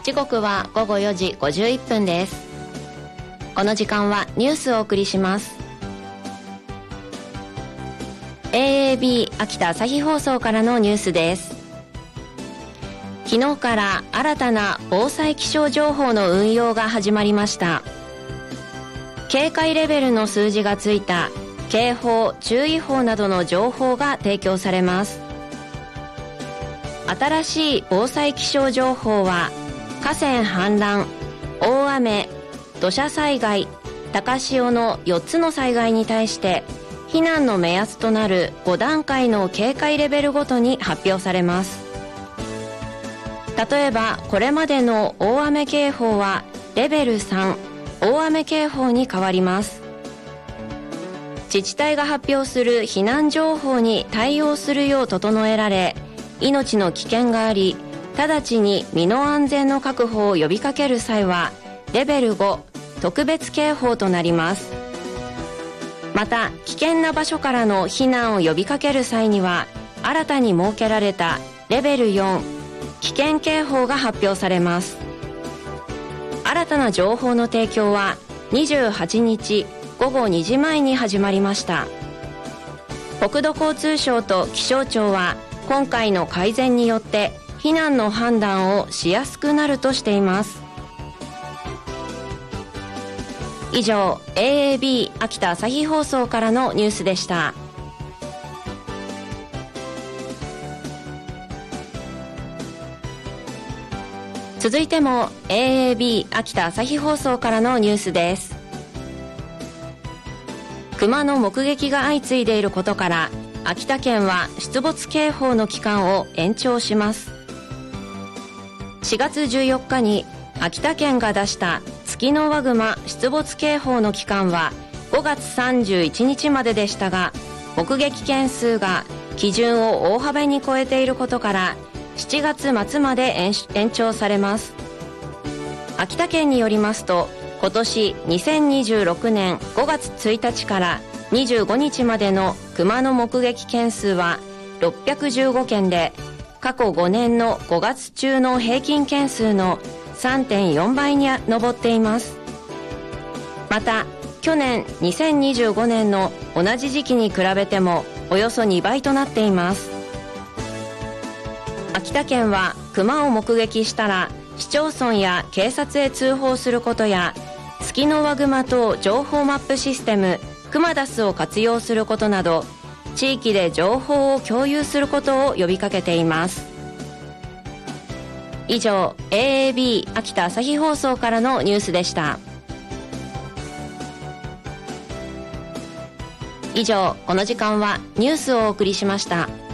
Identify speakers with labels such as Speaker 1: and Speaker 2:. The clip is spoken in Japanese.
Speaker 1: 時刻は午後4時51分です。この時間はニュースをお送りします。 AAB 秋田朝日放送からのニュースです。昨日から新たな防災気象情報の運用が始まりました。警戒レベルの数字がついた警報・注意報などの情報が提供されます。新しい防災気象情報は河川氾濫、大雨、土砂災害、高潮の4つの災害に対して避難の目安となる5段階の警戒レベルごとに発表されます。例えばこれまでの大雨警報はレベル3、大雨警報に変わります。自治体が発表する避難情報に対応するよう整えられ、命の危険があり直ちに身の安全の確保を呼びかける際はレベル5、特別警報となります。また危険な場所からの避難を呼びかける際には新たに設けられたレベル4、危険警報が発表されます。新たな情報の提供は28日午後2時前に始まりました。国土交通省と気象庁は今回の改善によって避難の判断をしやすくなるとしています。以上 AAB 秋田朝日放送からのニュースでした。続いても AAB 秋田朝日放送からのニュースです。熊の目撃が相次いでいることから秋田県は出没警報の期間を延長します。4月14日に秋田県が出したツキノワグマ出没警報の期間は5月31日まででしたが、目撃件数が基準を大幅に超えていることから7月末まで延長されます。秋田県によりますと、今年2026年5月1日から25日までの熊の目撃件数は615件で、過去5年の5月中の平均件数の 3.4 倍に上っています。また去年2025年の同じ時期に比べてもおよそ2倍となっています。秋田県は熊を目撃したら市町村や警察へ通報することや、ツキノワグマ等情報マップシステムクマダスを活用することなど、地域で情報を共有することを呼びかけています。以上 AAB 秋田朝日放送からのニュースでした。以上、この時間はニュースをお送りしました。